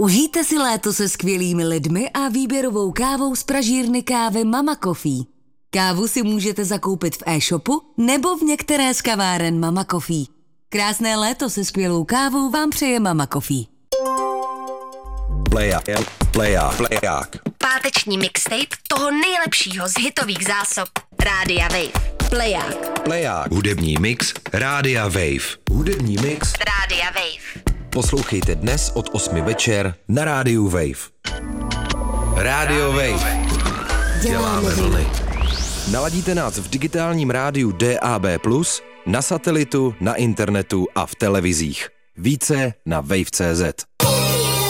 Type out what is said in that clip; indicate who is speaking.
Speaker 1: Užijte si léto se skvělými lidmi a výběrovou kávou z pražírny kávy Mama Coffee. Kávu si můžete zakoupit v e-shopu nebo v některé z kaváren Mama Coffee. Krásné léto se skvělou kávou vám přeje Mama Coffee.
Speaker 2: Pleják. Páteční mixtape toho nejlepšího z hitových zásob Rádia Wave. Pleják.
Speaker 3: Hudební mix Rádia Wave.
Speaker 2: Rádia Wave.
Speaker 3: Poslouchejte dnes od 8 večer na Rádiu Wave. Rádio Wave. Děláme vlny. Naladíte nás v digitálním rádiu DAB+, na satelitu, na internetu a v televizích. Více na wave.cz.